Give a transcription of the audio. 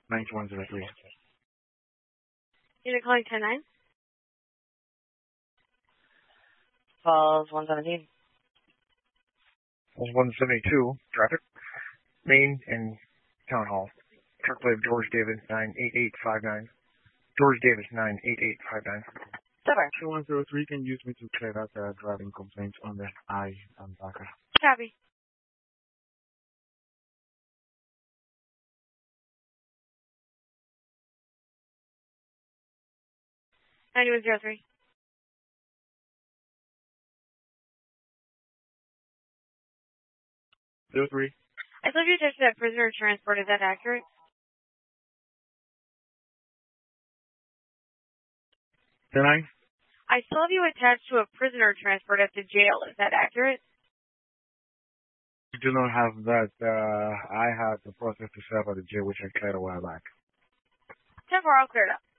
9103. Unit calling 109. Falls 117. Falls 172, traffic. Main and Town Hall. Truck plate of George Davis 98859. George Davis 98859. Stubber. 2103 can use me to clear out the driving complaints on the I and Baca. Copy. (9103). (03). I still have you attached to that prisoner transport. Is that accurate? (09). I still have you attached to a prisoner transport at the jail. Is that accurate? We do not have that. I had the process to serve at the jail, which I cleared a while back. 10-4, I'll clear it up.